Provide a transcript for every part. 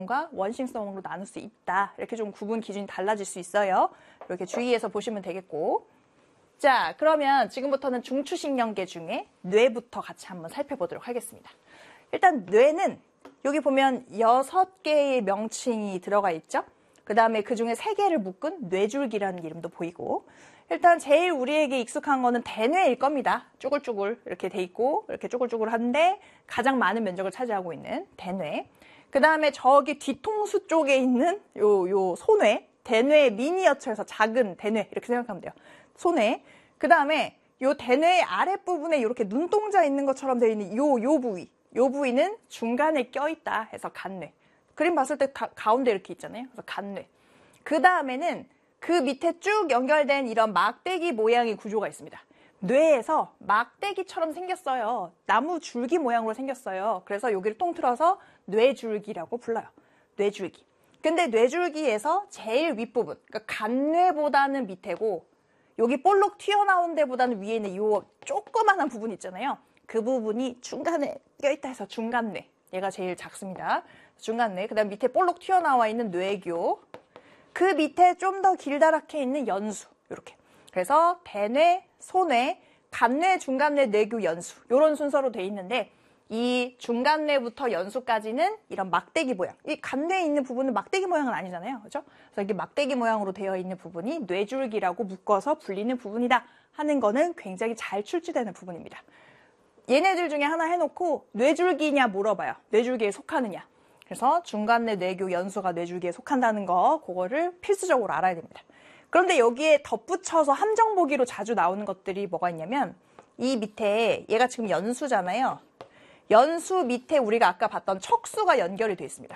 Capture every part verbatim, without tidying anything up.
과 원심성으로 나눌 수 있다. 이렇게 좀 구분 기준이 달라질 수 있어요. 이렇게 주의해서 보시면 되겠고. 자, 그러면 지금부터는 중추신경계 중에 뇌부터 같이 한번 살펴보도록 하겠습니다. 일단 뇌는 여기 보면 여섯 개의 명칭이 들어가 있죠. 그 다음에 그 중에 세 개를 묶은 뇌줄기라는 이름도 보이고, 일단 제일 우리에게 익숙한 거는 대뇌일 겁니다. 쭈글쭈글 이렇게 돼 있고 이렇게 쭈글쭈글한데 가장 많은 면적을 차지하고 있는 대뇌. 그 다음에 저기 뒤통수 쪽에 있는 요, 요 소뇌, 대뇌의 미니어처에서 작은 대뇌 이렇게 생각하면 돼요. 소뇌. 그 다음에 요 대뇌의 아랫부분에 이렇게 눈동자 있는 것처럼 되어 있는 요, 요 부위. 요 부위는 중간에 껴있다 해서 간뇌. 그림 봤을 때 가, 가운데 이렇게 있잖아요. 그래서 간뇌. 그 다음에는 그 밑에 쭉 연결된 이런 막대기 모양의 구조가 있습니다. 뇌에서 막대기처럼 생겼어요. 나무 줄기 모양으로 생겼어요. 그래서 여기를 통틀어서 뇌줄기라고 불러요. 뇌줄기. 근데 뇌줄기에서 제일 윗부분, 그러니까 간뇌보다는 밑에고 여기 볼록 튀어나온 데보다는 위에 있는 이 조그만한 부분 있잖아요. 그 부분이 중간에 껴있다 해서 중간뇌. 얘가 제일 작습니다. 중간뇌. 그 다음 밑에 볼록 튀어나와 있는 뇌교. 그 밑에 좀 더 길다랗게 있는 연수. 이렇게. 그래서 대뇌, 소뇌, 간뇌, 중간뇌, 뇌교, 연수. 이런 순서로 돼 있는데 이 중간뇌부터 연수까지는 이런 막대기 모양. 이 간뇌에 있는 부분은 막대기 모양은 아니잖아요. 그렇죠? 그래서 이게 막대기 모양으로 되어 있는 부분이 뇌줄기라고 묶어서 불리는 부분이다 하는 거는 굉장히 잘 출제되는 부분입니다. 얘네들 중에 하나 해놓고 뇌줄기냐 물어봐요. 뇌줄기에 속하느냐. 그래서 중간뇌, 뇌교, 연수가 뇌줄기에 속한다는 거 그거를 필수적으로 알아야 됩니다. 그런데 여기에 덧붙여서 함정 보기로 자주 나오는 것들이 뭐가 있냐면 이 밑에 얘가 지금 연수잖아요. 연수 밑에 우리가 아까 봤던 척수가 연결이 되어 있습니다.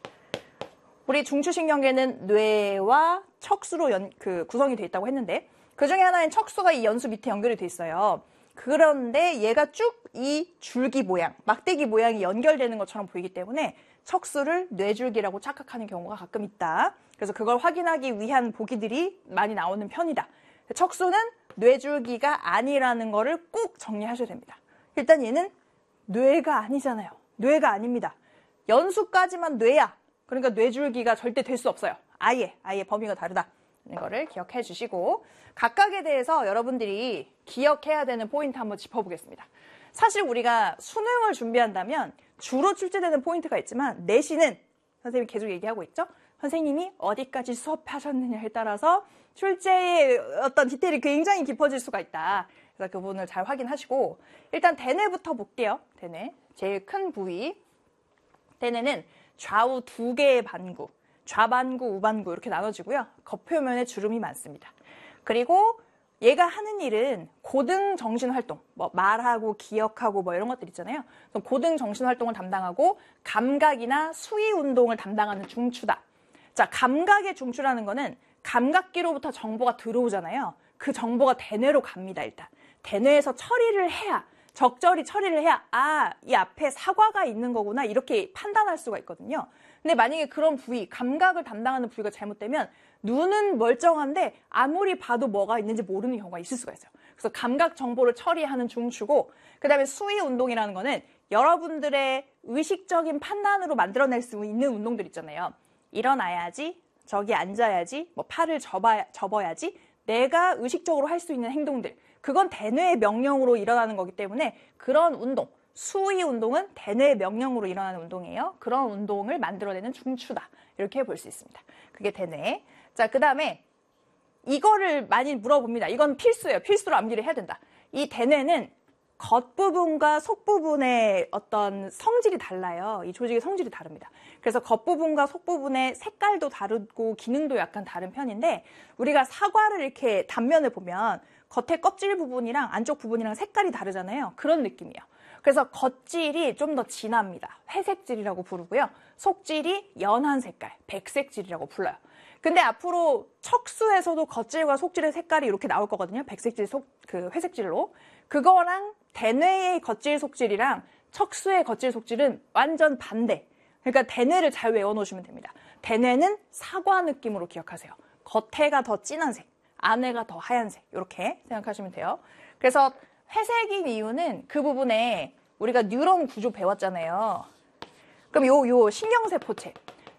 우리 중추신경계는 뇌와 척수로 연, 그 구성이 되어 있다고 했는데 그 중에 하나인 척수가 이 연수 밑에 연결이 되어 있어요. 그런데 얘가 쭉 이 줄기 모양, 막대기 모양이 연결되는 것처럼 보이기 때문에 척수를 뇌줄기라고 착각하는 경우가 가끔 있다. 그래서 그걸 확인하기 위한 보기들이 많이 나오는 편이다. 척수는 뇌줄기가 아니라는 거를 꼭 정리하셔야 됩니다. 일단 얘는 뇌가 아니잖아요. 뇌가 아닙니다. 연수까지만 뇌야. 그러니까 뇌줄기가 절대 될 수 없어요. 아예, 아예 범위가 다르다. 이거를 기억해 주시고 각각에 대해서 여러분들이 기억해야 되는 포인트 한번 짚어보겠습니다. 사실 우리가 수능을 준비한다면 주로 출제되는 포인트가 있지만 내신은 선생님이 계속 얘기하고 있죠. 선생님이 어디까지 수업하셨느냐에 따라서 출제의 어떤 디테일이 굉장히 깊어질 수가 있다. 그래서 그 부분을 잘 확인하시고 일단 대뇌부터 볼게요. 대뇌. 제일 큰 부위. 대뇌는 좌우 두 개의 반구, 좌반구, 우반구 이렇게 나눠지고요. 겉표면에 주름이 많습니다. 그리고 얘가 하는 일은 고등 정신 활동, 뭐 말하고 기억하고 뭐 이런 것들 있잖아요. 고등 정신 활동을 담당하고 감각이나 수위 운동을 담당하는 중추다. 자, 감각의 중추라는 거는 감각기로부터 정보가 들어오잖아요. 그 정보가 대뇌로 갑니다, 일단. 대뇌에서 처리를 해야, 적절히 처리를 해야, 아, 이 앞에 사과가 있는 거구나, 이렇게 판단할 수가 있거든요. 근데 만약에 그런 부위, 감각을 담당하는 부위가 잘못되면 눈은 멀쩡한데 아무리 봐도 뭐가 있는지 모르는 경우가 있을 수가 있어요. 그래서 감각 정보를 처리하는 중추고, 그 다음에 수위 운동이라는 거는 여러분들의 의식적인 판단으로 만들어낼 수 있는 운동들 있잖아요. 일어나야지, 저기 앉아야지, 뭐 팔을 접어야, 접어야지, 내가 의식적으로 할 수 있는 행동들. 그건 대뇌의 명령으로 일어나는 거기 때문에 그런 운동, 수위 운동은 대뇌의 명령으로 일어나는 운동이에요. 그런 운동을 만들어내는 중추다. 이렇게 볼 수 있습니다. 그게 대뇌. 자, 그 다음에 이거를 많이 물어봅니다. 이건 필수예요. 필수로 암기를 해야 된다. 이 대뇌는 겉부분과 속부분의 어떤 성질이 달라요. 이 조직의 성질이 다릅니다. 그래서 겉부분과 속부분의 색깔도 다르고 기능도 약간 다른 편인데 우리가 사과를 이렇게 단면을 보면 겉에 껍질 부분이랑 안쪽 부분이랑 색깔이 다르잖아요. 그런 느낌이에요. 그래서 겉질이 좀 더 진합니다. 회색질이라고 부르고요. 속질이 연한 색깔, 백색질이라고 불러요. 근데 앞으로 척수에서도 겉질과 속질의 색깔이 이렇게 나올 거거든요. 백색질, 속, 그 회색질로. 그거랑 대뇌의 겉질, 속질이랑 척수의 겉질, 속질은 완전 반대. 그러니까 대뇌를 잘 외워놓으시면 됩니다. 대뇌는 사과 느낌으로 기억하세요. 겉에가 더 진한 색, 안에가 더 하얀색. 이렇게 생각하시면 돼요. 그래서 회색인 이유는 그 부분에 우리가 뉴런 구조 배웠잖아요. 그럼 요, 요 신경세포체.